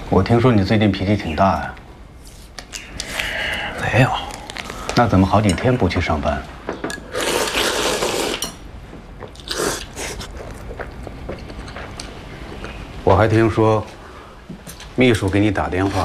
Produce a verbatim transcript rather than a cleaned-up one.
我听说你最近脾气挺大呀。 没有。 那怎么好几天不去上班？我还听说，秘书给你打电话，